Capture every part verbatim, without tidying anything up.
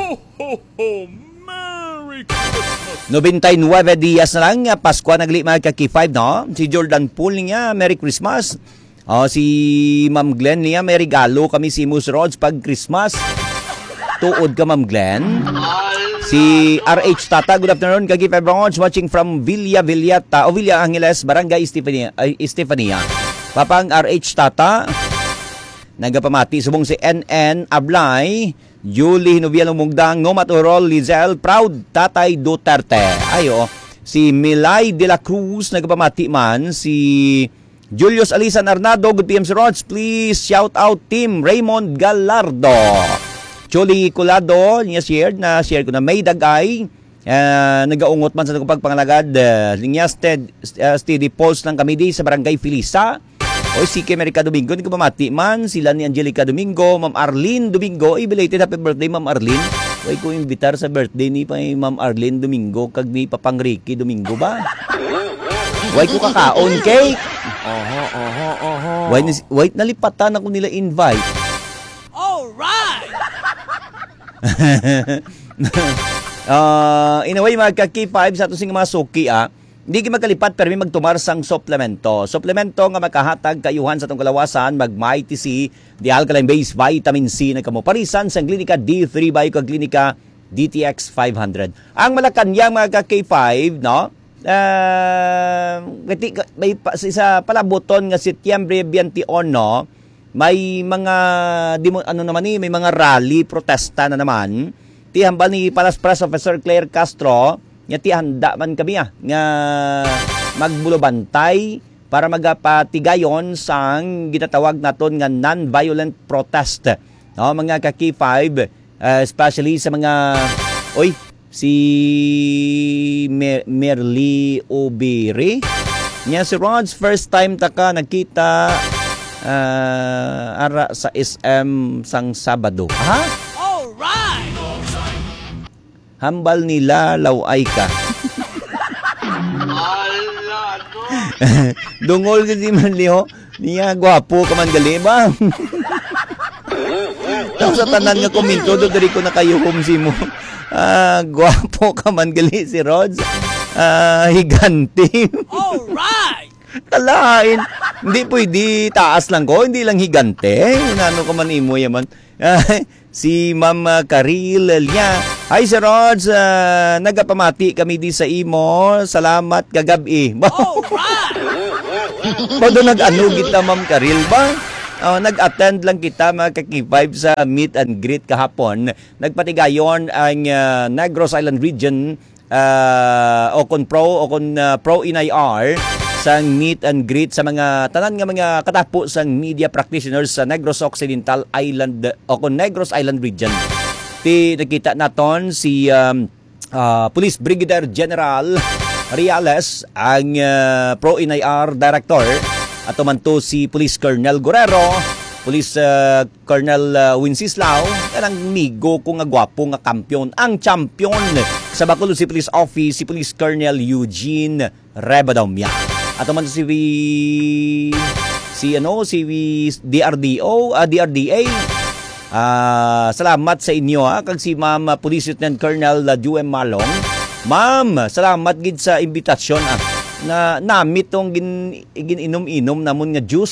Merry Christmas! ninety-nine días na lang, Pasko nagli mga kaki five, no? Si Jordan Poole niya, Merry Christmas. Oh, si Ma'am Glenn niya, may regalo kami si Mus Rods pag Christmas. Tuod ka, Ma'am Glenn. Si R H Tata, good afternoon, kaki five Rods, watching from Villa Villata, o Villa Angeles, Barangay Estefania, ay, Estefania. Papang R H Tata, nagapamati, subong si N N Ablay, Julie Noviano Mugdang, Nomatorol Lizel, proud Tatay Duterte. Ayo, si Milay de la Cruz, nagapamati man, si Julius Alisan Arnado, good P M si Rods, please shout out team Raymond Gallardo. Choli Colado, niya shared na share ko na may dagay, uh, nagaungot man sa pagpangalagad, uh, niya stead, uh, steady pulse ng kami di sa Barangay Filisa. O si America Domingo, hindi ko mamati man, sila ni Angelica Domingo, Ma'am Arlene Domingo, eh, belated happy birthday Ma'am Arlene. Huwag ko imbitar sa birthday ni pa Ma'am Arlene Domingo, kag ni Papang Ricky Domingo ba? Huwag ko kakaon cake. Oho, oho, oho. Huwag nalipatan ako nila invite. Alright! uh, in a way, mga ka-K five sa ito mga suki, ah. Hindi ka magkalipat pero may magtumar sang suplemento. Suplemento nga makahatag kayuhan sa itong kalawasan, mag-M I T C, the alkaline base vitamin C na kamuparisan sa klinika D three by kag klinika D T X five hundred. Ang Malakanyang mga ka-K five, no? Uh, may sa palabuton nga Setyembre twenty-one, no? May mga di mo, ano naman ni, may mga rally protesta na naman. Tihambal ni Palas Press Officer Claire Castro, nga tihanda man kami ah, nga magbulobantay para magapatigayon sang ginatawag naton nga non-violent protest. No, mga ka-K five, uh, especially sa mga oy si Mer Merly Obiri. Nya si Rods, first time taka nakita uh, ara sa S M sang Sabado. Ha? Alright! Hambal nila laway ka. Dungol kasi man liho. Niya gwapo ka man gali ba? Tapos sa tanan nga komento do diri ko na kayo humsi mo. Ah, gwapo ka man gali si Rods. Ah, higanti. Alright! Kalain. Hindi pwede taas lang ko, hindi lang higante. Ano ka man imo yaman. Si Ma'am Karil niya. Hi Sir Rods, uh, nagapamati kami di sa imo. Salamat kagabi. Alright! Pado nag-ano kita Ma'am Karil ba? Uh, nag-attend lang kita mga ka-K five sa meet and greet kahapon. Nagpatigayon ang uh, Negros Island Region uh, o kon pro o kon uh, pro in I R sang meet and greet sa mga tanan nga mga katapo sang media practitioners sa Negros Occidental Island o kon Negros Island Region. Ti nakita naton si um, uh, Police Brigadier General Reales ang uh, pro in I R Director at tumanto si Police Colonel Guerrero, Police uh, Colonel uh, Winsislao, kanang migo ko nga gwapo nga kampiyon, ang champion sa Bacolod si Police Office, si Police Colonel Eugene Rebadomia. At naman si si ano si D R D O, uh, D R D A. Uh, salamat sa inyo ha, kag si Ma'am uh, Police Lieutenant Colonel uh, Duem Malong. Ma'am, salamat gid sa imbitasyon ah. Na namit tong gin, gininom-inom namon nga juice.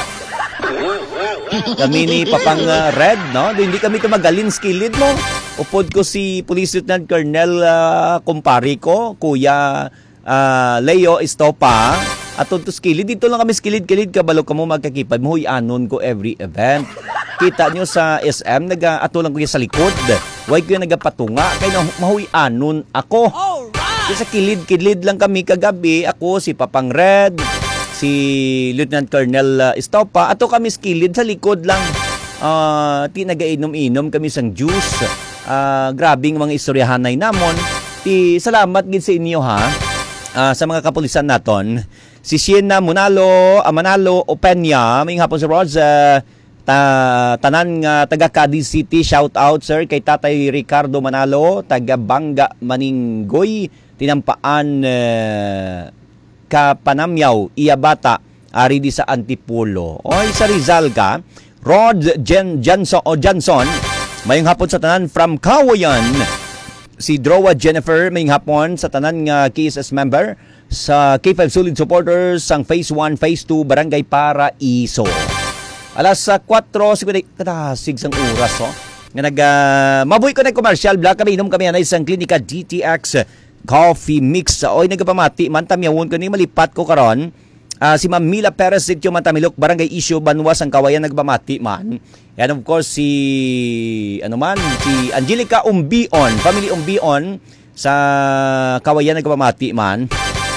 Kami ni Papang uh, Red, no? Do hindi kami tumagalin skilled mo. Upod ko si Police Lieutenant Colonel uh, kumpari ko, Kuya Uh, Leo Estopa at tunto skilid. Dito lang kami skilid-kilid kabalo ka mo magkakipad mo anon ko every event. Kita nyo sa S M nag-ato lang ko sa likod. Huwag ko yung nagapatunga kaya na mahuy anon ako. Right. Sa kilid-kilid lang kami kagabi. Ako si Papang Red, si Lieutenant Colonel Estopa. Ato kami skilid sa likod lang. Uh, ti nagainom-inom kami sang juice. Uh, grabing mga istoryahanay namon. Ti salamat gid sa inyo ha. Uh, sa mga kapulisan naton, si Siena Munalo, Amanalo, Openya, may hapon sa Rods, uh, ta tanan nga taga Cadiz City, shout out sir kay Tatay Ricardo Manalo, taga Banga Maninggoy, tinampaan uh, Kapanamyaw, Iyabata, ari di sa Antipolo. Oy sa Rizal ka, Rod Jen Johnson o Johnson, Mayong hapon sa tanan from Kawayan. Si Drowa Jennifer, mayong hapon sa tanan nga K S S member sa K five Solid Supporters sang Phase one, Phase two, Barangay Paraiso. Alas sa kwatro, kadasig sang oras, oh. Nga nag, uh, mabuhay ko na commercial, black kami, inom kami na isang klinika D T X Coffee Mix. Oy, nagpamati, man tamyawon ko ni malipat ko karon. Uh, si Ma'am Mila Perez, Sitio Mantamilok, Barangay Isyo, Banwas, ang Kawayan, nagpamati man. And of course, si, ano man, si Angelica Umbion, Family Umbion, sa Kawayan, nagpamati man.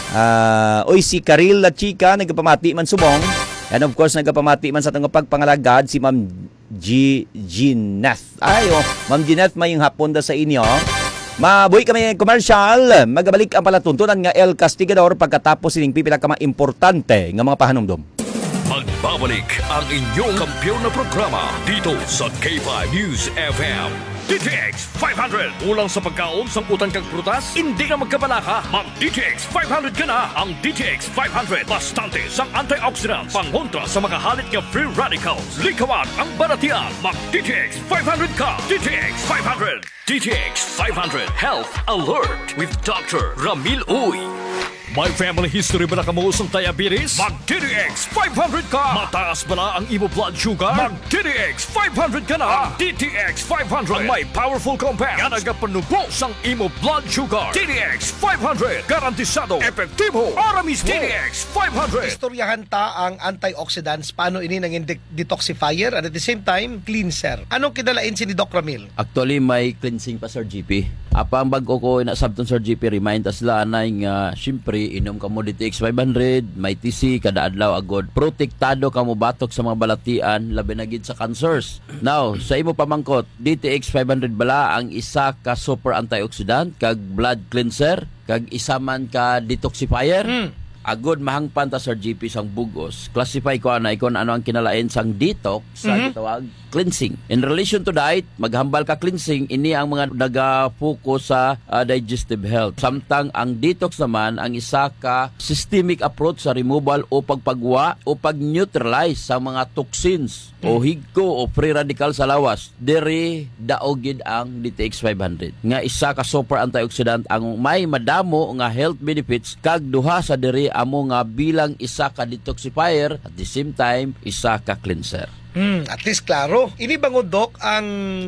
Uh, oy, si Karil La Chica, nagpamati man subong. And of course, nagpamati man sa itong pagpangalagad, si Ma'am G. Gineth. Ay, oh, Ma'am Gineth, may hapon da sa inyo. Mabuhay kami commercial. Magabalik ang palatuntunan nga El Castigador pagkatapos sining pipila ka mga importante nga mga pahanumdom. Magbabalik ang inyong kampiyon na programa dito sa K five News F M. D T X five hundred. Ulang sa pagkaon, sangkutan kang prutas, hindi na magkabalaka. Mag D T X five hundred ka na. Ang D T X five hundred, bastante sang antioxidants, pangontra sa mga halit nga free radicals. Likawan ang baratian. Mag D T X five hundred ka. D T X five hundred. D T X five hundred Health Alert with Doctor Ramil Uy. May family history ba na kamusong diabetes? Mag-D T X five hundred ka! Mataas ba na ang imo blood sugar? Mag-D T X five hundred ka na! Ang D T X five hundred ang may powerful compounds nga nagapanubos ang imo blood sugar. D T X five hundred garantisado, epektibo, para mismo. D T X five hundred. Istoryahan ta ang antioxidants, paano ini nang detoxifier at at the same time, cleanser. Anong kidalain si ni Doc Ramil? Actually, may cleansing pa, Sir G P. Apa ang bago ko na sabton, Sir G P, remind us lang na nga, syempre, inom ka mo D T X five hundred, may T C, kada adlaw agod. Protektado ka mo batok sa mga balatian, labi na gid sa cancers. Now, sa imo pamangkot, D T X five hundred bala ang isa ka super antioxidant, kag blood cleanser, kag isa man ka detoxifier. Hmm. Agod mahangpan ta, Sir G P, sang bugos. Classify ko na ikon ano ang kinalain sang detox sa mm-hmm. gitawag cleansing. In relation to diet, maghambal ka cleansing, ini ang mga naga-focus sa uh, digestive health. Samtang ang detox naman ang isa ka systemic approach sa removal o pagpagwa o pag-neutralize sa mga toxins mm. o higko o free radical sa lawas. Diri daogid ang D T X five hundred. Nga isa ka super antioxidant ang may madamo nga health benefits kag duha sa diri amo nga bilang isa ka detoxifier at the same time isa ka cleanser. Hmm, at least klaro. Ini bangod, Doc, ang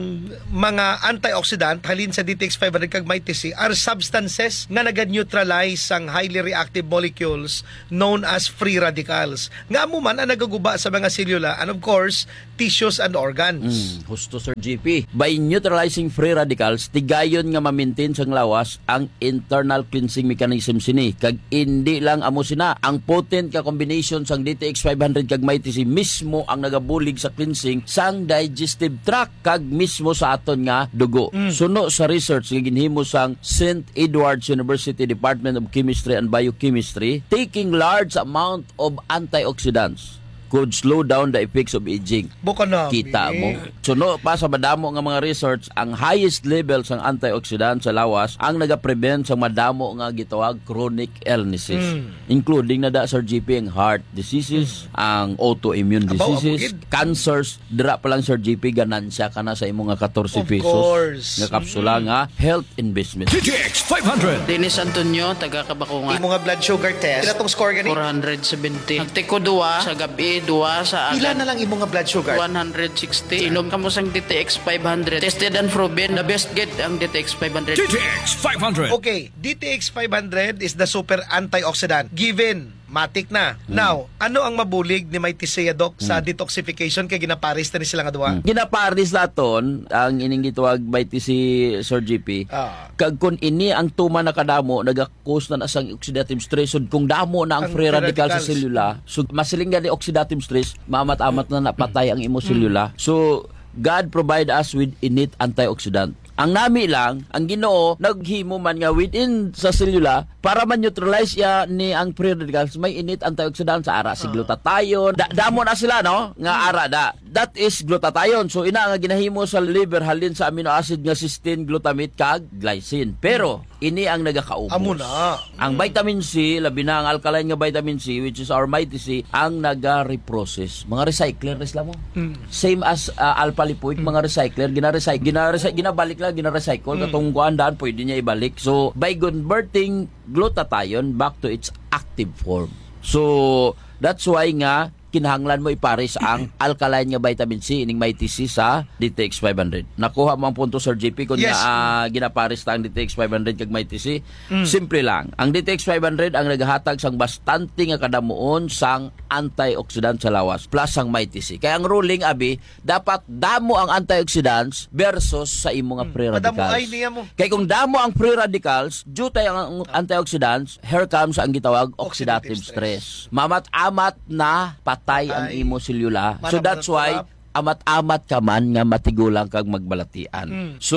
mga antioxidant halin sa D T X five hundred kag may T C are substances nga naga-neutralize ang highly reactive molecules known as free radicals. Nga mo man ang nagaguba sa mga selula and of course, tissues and organs. Hmm, husto, Sir G P. By neutralizing free radicals, tigayon nga ma-maintain sang lawas ang internal cleansing mechanism sini. Kag hindi lang amo sina, ang potent ka combination sang D T X five hundred kag may T C mismo ang nagabulig sa cleansing sang digestive tract kag mismo sa aton nga dugo. Mm. Suno sa research nga ginhimo sang Saint Edward's University Department of Chemistry and Biochemistry, taking large amount of antioxidants could slow down the effects of aging. Buka na. Kita mo. Suno pa sa madamo nga mga research, ang highest level sang antioxidant sa lawas ang naga-prevent sa madamo nga gitawag chronic illnesses. Mm. Including na da, Sir G P, ang heart diseases, mm. ang autoimmune diseases, Abaw, cancers. Dira pa lang, Sir G P, ganansya ka na sa imong nga fourteen pesos. Course. Nga kapsula mm. nga health investment. D T X five hundred. Dennis Antonio, taga Kabakungan. Imo nga blood sugar test. Pila tong score gani? four seventy. Nagtiko duwa sa gabi, duwa sa Pila agad. na lang imo nga blood sugar? one sixty. Inom ka mo sang D T X five hundred. Tested and proven. The best get ang D T X five hundred. D T X five hundred. Okay, D T X five hundred is the super antioxidant. Given, matik na. Hmm. Now, ano ang mabulig ni may T C, Doc, sa hmm. detoxification kay ginaparis na ni sila nga duwa? Hmm. Ginaparis naton ang ining gitawag may T C, Sir G P. Ah. Kag kun ini ang tuma na kadamo naga-cause na asang oxidative stress sud kung damo na ang, ang free radical radicals sa selula, so masiling gani oxidative stress, mamat-amat na napatay ang imo selula. Hmm. So God provide us with innate antioxidant. Ang nami lang, ang Ginoo naghimo man nga within sa selula para man neutralize ya ni ang free radicals, may init antioxidant sa ara si glutathione. Da, damo na sila no nga ara da. That is glutathione. So ina nga ginahimo sa liver halin sa amino acid nga cysteine, glutamate kag glycine. Pero ini ang nagakaubos. Amo na. Ang vitamin C, labi na ang alkaline nga vitamin C, which is our Mighty C, ang naga-reprocess. Mga recycler, resla mo. Mm. Same as uh, alpha lipoic, mm. mga recycler, gina-recycle, gina-recycle, ginabalik lang, gina-recycle, mm. katong kuandaan, pwede niya ibalik. So, by converting glutathione back to its active form. So, that's why nga, kinahanglan mo ipares ang alkaline nga vitamin C ining Mighty C sa D T X five hundred. Nakuha mo ang punto, Sir J P, kung yes. na uh, ginapares ta ang D T X five hundred kag Mighty C. Mm. Simple lang. Ang D T X five hundred ang nagahatag sang bastante nga kadamuon sang antioxidant sa lawas plus ang Mighty C. Kaya ang ruling abi, dapat damo ang antioxidants versus sa imo nga free radicals. Madamo ay niya mo. Kaya kung damo ang free radicals, due tayo ang antioxidants, here comes ang gitawag oxidative, oxidative stress. stress. Mamat-amat na patay ang imo selula. So that's why amat-amat ka man nga matigulang kag magbalatian. Mm. So,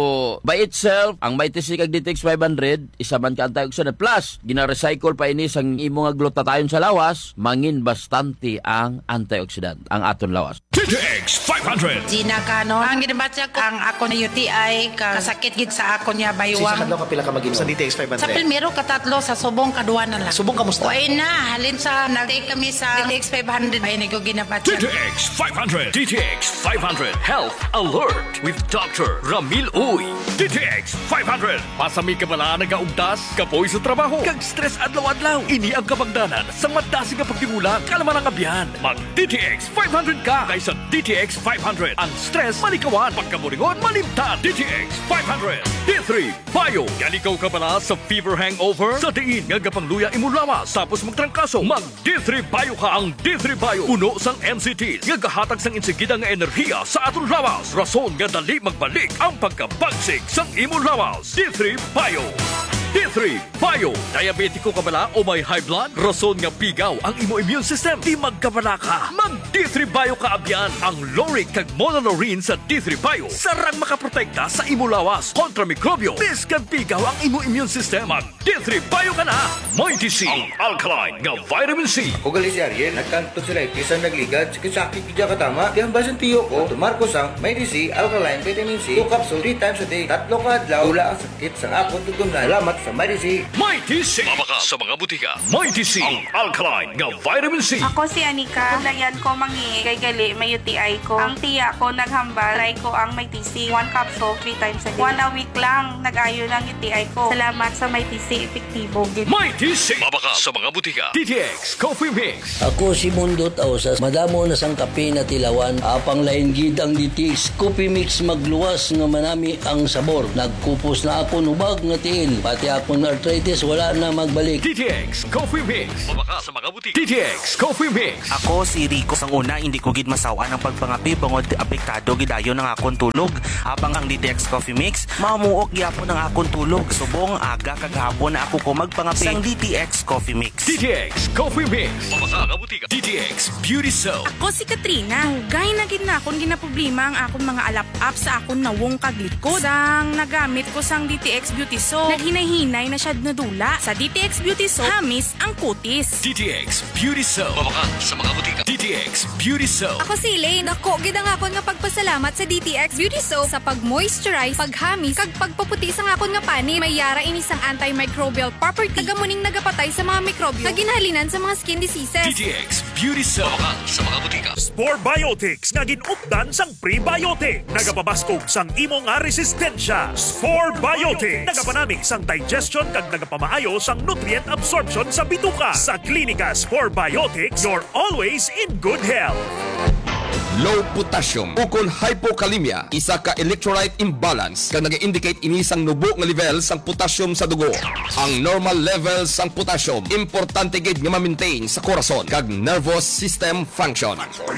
by itself, ang Mighty C kag D T X five hundred, isa man ka antioxidant plus, gina-recycle pa ini sang imo nga glutathione sa lawas, mangin bastante ang antioxidant, ang aton lawas. D T X five hundred. Gina kano, ang ginabatya ko, ang ako na U T I, kasakit gid sa ako niya baywang. Sa kadlaw ka pila ka mag-inom sa D T X five hundred? Sa primero, katatlo, sa subong, kaduwa na lang. Subong kamusta? O ay na, halin sa, nag-take kami sa D T X five hundred, ay nag ginabatya. D T X five hundred. D T X five hundred Health Alert with Doctor Ramil Uy. D T X five hundred. Pasami ka bala nagaugdas, kapoy sa trabaho, kag stress adlaw-adlaw. Ini ang kapagdanan sa madasig nga pagtigulang kalaman ang abyan. Mag D T X five hundred ka kaysa D T X five hundred. Ang stress malikawan, pagkaburingon malimtan. D T X five hundred. D three Bio. Galikaw ka bala sa fever hangover, sa diin nga gapangluya imong lawas, tapos magtrangkaso. Mag D three Bio ka. Ang D three Bio puno sang N C Ts nga gahatag sang insigida nga enerhiya sa atong lawas. Rason nga dali magbalik ang pagkabagsig sang imong lawas. D three Bio. D three Bio. Diabetiko ka bala o may high blood? Rason nga pigaw ang imo immune system. Di magkabala ka. Mag D three Bio ka abyan. Ang Loric kag Monolorine sa D three Bio sarang makaprotekta sa imo lawas kontra mikrobyo. Bis kag pigaw ang imo immune system. Mag D three Bio ka na. Mighty C. Ang alkaline nga vitamin C. O gali si Ariel, nagkanto sila ikisan nagligad, sakit kidya katama. Kaya ang basan tiyo ko, tumarko sang Mighty C, alkaline, vitamin C, two capsule, three times a day, tatlo ka adlaw, wala ang sakit sang akong tutunan. Salamat sa Mighty C. Mighty C. Mabaka sa mga butika. Mighty C. Ang alkaline nga vitamin C. Ako si Anika. Kulayan ko mangi kay gali may U T I ko. Ang tiya ko naghambal, try ko ang Mighty C. One capsule, three times a day. One a week lang, nag-ayo ng U T I ko. Salamat sa Mighty C. Epektibo. Mighty C. Mabaka sa mga butika. D T X Coffee Mix. Ako si Mundot Ausas. Madamo na sang kape na tilawan. Apang lain gid ang D T X Coffee Mix magluwas nga manami ang sabor. Nagkupos na ako nubag nga tiil. Pati ako na arthritis wala na magbalik. D T X Coffee Mix. Mabaka sa mga butika. D T X Coffee Mix. Ako si Rico. Sang una, hindi ko gid masawa ng pagpangapi bangod apektado gidayon ng akong tulog. Habang ang D T X Coffee Mix, mamuok gyapon ng akong tulog. Subong aga kaghapon na ako ko magpangapi sang D T X Coffee Mix. D T X Coffee Mix. Mabaka nga butika. D T X Beauty Soap. Ako si Katrina. Hugay na gid na akong ginaproblema ang akong mga alap-up sa akong nawong kaglikod. Sang nagamit ko sang D T X Beauty Soap, naghinay-hinay na siya nadula. Sa D T X Beauty Soap, hamis ang kutis. D T X Beauty Soap. Mabaka sa mga butika. D T X Beauty Soap. Ako si Elaine. Ako gid ang akon nga pagpasalamat sa D T X Beauty Soap sa pag-moisturize, paghamis, kag pagpaputi sa akon nga pani. May yara ini sang antimicrobial property. Tagamuning nagapatay sa mga mikrobyo nga ginahalinan sa mga skin diseases. D T X Beauty Soap. Mabaka sa mga butika. Spore Biotics nga ginupdan sang prebiotic. Nagapabaskog sang imo nga resistensya. Spore Biotics. Nagapanami sang digestion kag nagapamaayo sang nutrient absorption sa bituka. Sa klinika Spore Biotics, you're always in good health. Low potassium ukol hypokalemia, isa ka electrolyte imbalance kag nag-indicate ini sang nubo nga level sang potassium sa dugo. Ang normal level sang potassium importante gid nga ma-maintain sa korason kag nervous system function.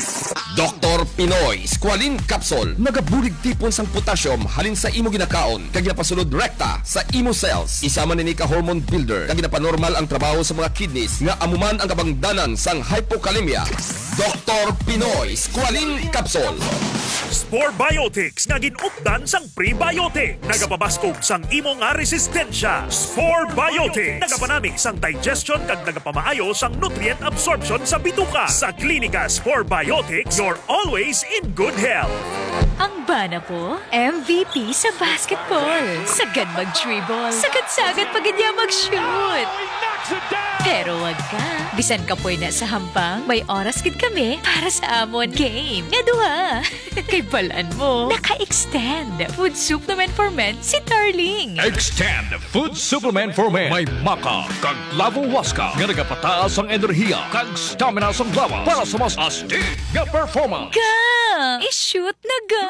Doctor Pinoy Squalene Capsule nagabulig tipon sang potassium halin sa imo ginakaon kag ginapasulod rekta sa imo cells. Isa man ini ka hormone builder kag ginapanormal ang trabaho sa mga kidneys nga amuman ang kabangdanan sang hypokalemia. Doktor Pinoy Squalene Capsule. Spore Biotics nga ginupdan sang prebiotic. Nagapabaskog sang imo nga resistensya. Spore Biotics. Nagapanamig sang digestion kag nagapamaayo sang nutrient absorption sa bituka. Sa Klinika Spore Biotics, you're always in good health. Ang bana ko, M V P sa basketball. Sagad mag-dribble. Sagad-sagad pag niya mag-shoot. Pero wag ka. Bisan ka po na sa hampang, may oras gid kami para sa amon game. Nga duha. Kay balaan mo, naka-extend food supplement for men si Darling. Extend Food Supplement for Men. May maka kag lavo waska nga nagapataas ang enerhiya kag stamina sa lawa para sa mas astig nga performance. Ga! I-shoot na ga!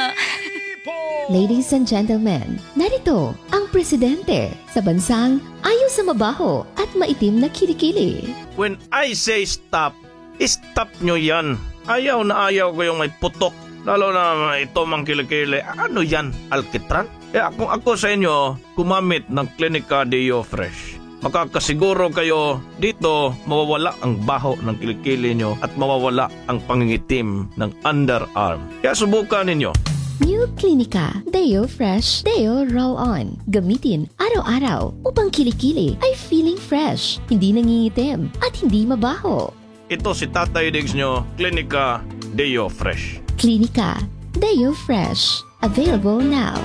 Ladies and gentlemen, narito ang presidente sa bansang ayaw sa mabaho at maitim na kilikili. When I say stop, stop nyo yan. Ayaw na ayaw ko yung may putok. Lalo na ito mang kilikili. Ano yan? Alkitran? Kaya kung ako sa inyo, kumamit ng Klinika Deo Fresh. Makakasiguro kayo dito mawawala ang baho ng kilikili nyo at mawawala ang pangingitim ng underarm. Kaya subukan ninyo. New Klinika Deo Fresh Deo Roll-On. Gamitin araw-araw upang kilikili ay feeling fresh, hindi nangingitim at hindi mabaho. Ito si Tatay Diggs nyo, Klinika Deo Fresh. Klinika Deo Fresh. Available now.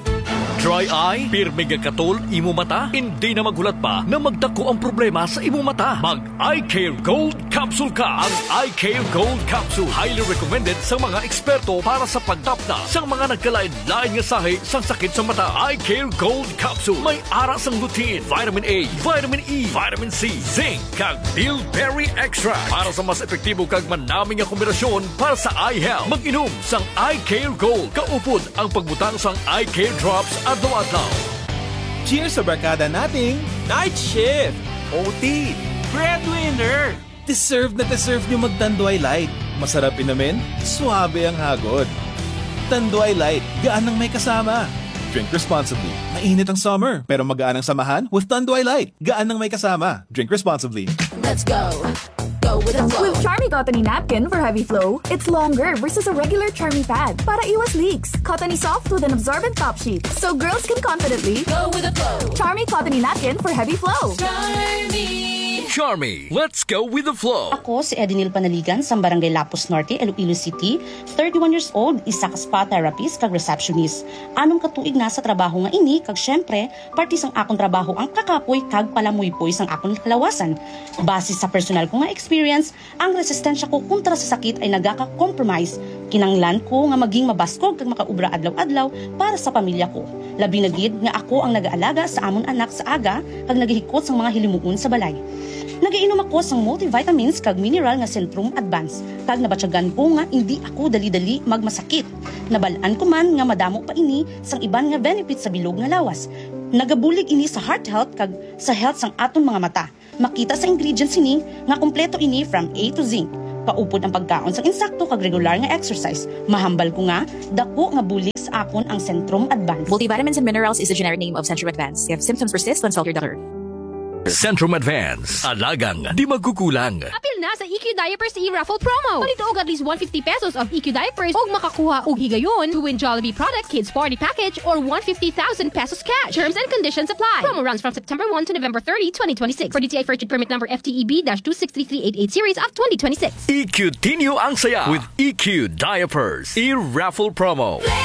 Dry eye, pirmi nga katol, imo mata, hindi na magulat pa na magdako ang problema sa imo mata. Mag Eye Care Gold Capsule ka. Ang Eye Care Gold Capsule highly recommended sa mga eksperto para sa pagtapna sa mga nagkalain-lain nga sahi sang sakit sa mata. Eye Care Gold Capsule may ara sang lutein, vitamin A, vitamin E, vitamin C, zinc, kag bilberry extract para sa mas epektibo kag manaming nga kombinasyon para sa eye health. Mag-inom sang Eye Care Gold. Kaupod ang pagbutang sang Eye Care Drops adlaw-adlaw. Cheers sa barkada nating Night Shift, O T, Breadwinner. Deserve na deserve nyo mag-Tanduay Light. Masarap inamin, suabe ang hagod. Tanduay Light, gaan ang may kasama. Drink responsibly. Mainit ang summer, pero magaan ang samahan with Tanduay Light. Gaan ang may kasama. Drink responsibly. Let's go. Go with the flow. With Charmy Cottony Napkin for heavy flow, it's longer versus a regular Charmy pad. Para iwas leaks. Cottony soft with an absorbent top sheet. So girls can confidently go with the flow. Charmy Cottony Napkin for heavy flow. Charmy. Charmy, let's go with the flow. Ako si Edinil Panaligan sa Barangay Lapus Norte, Iloilo City, thirty-one years old, isa ka spa therapist kag receptionist. Anong katuig na sa trabaho nga ini kag syempre, parte sang akong trabaho ang kakapoy kag palamuypoy sang akong kalawasan. Base sa personal ko nga experience, ang resistensya ko kontra sa sakit ay nagaka-compromise. Kinanglan ko nga maging mabaskog kag makaubra adlaw-adlaw para sa pamilya ko. Labi na gid nga ako ang nag-aalaga sa amon anak sa aga kag nagihikot sang mga hilimuon sa balay. Nagainom ako sang multivitamins kag mineral nga Centrum Advance kag nabatyagan ko nga hindi ako dali-dali magmasakit. Nabalaan ko man nga madamo pa ini sang iban nga benefits sa bilog nga lawas. Nagabulig ini sa heart health kag sa health sang aton mga mata. Makita sa ingredients ini nga kompleto ini from A to Z. Paupod ang pagkaon sang insakto kag regular nga exercise. Mahambal ko nga dako nga bulig sa akon ang Centrum Advance. Multivitamins and minerals is the generic name of Centrum Advance. If symptoms persist, consult your doctor. Centrum Advance. Alagang di magkukulang. Apil na sa E Q Diapers e-raffle promo. Palito og at least one hundred fifty pesos of E Q Diapers og makakuha og higayon to win Jollibee product kids party package or one hundred fifty thousand pesos cash. Terms and conditions apply. Promo runs from September first to November thirtieth, twenty twenty-six. For D T I Purchase Permit number F T E B two six three three eight eight series of twenty twenty-six. E Q Tinyo ang saya with E Q Diapers e-raffle promo.